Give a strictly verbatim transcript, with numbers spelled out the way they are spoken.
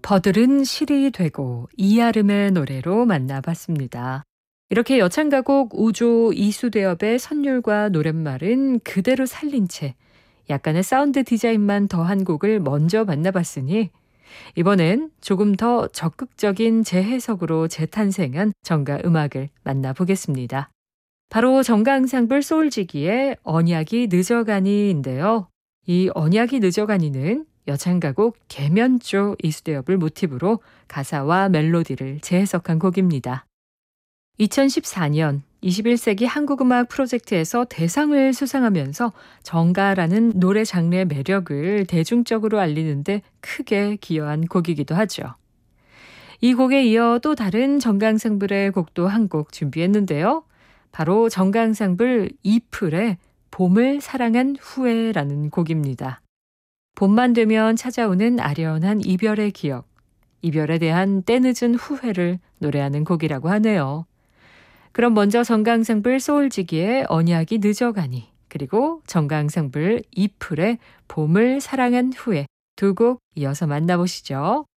버들은 실이 되고 이아름의 노래로 만나봤습니다. 이렇게 여창가곡 우조 이수대엽의 선율과 노랫말은 그대로 살린 채 약간의 사운드 디자인만 더한 곡을 먼저 만나봤으니 이번엔 조금 더 적극적인 재해석으로 재탄생한 정가 음악을 만나보겠습니다. 바로 정가 앙상블 소울지기의 언약이 늦어가니인데요. 이 언약이 늦어가니는 여창가곡 계면조 이수대엽을 모티브로 가사와 멜로디를 재해석한 곡입니다. 이천십사 년 이십일 세기 한국음악 프로젝트에서 대상을 수상하면서 정가라는 노래 장르의 매력을 대중적으로 알리는데 크게 기여한 곡이기도 하죠. 이 곡에 이어 또 다른 정가 앙상블의 곡도 한 곡 준비했는데요. 바로 정가 앙상블 이플의 봄을 사랑한 후에라는 곡입니다. 봄만 되면 찾아오는 아련한 이별의 기억, 이별에 대한 때늦은 후회를 노래하는 곡이라고 하네요. 그럼 먼저 정가 앙상블 소울지기의 언약이 늦어가니, 그리고 정가 앙상블 이플의 봄을 사랑한 후에 두 곡 이어서 만나보시죠.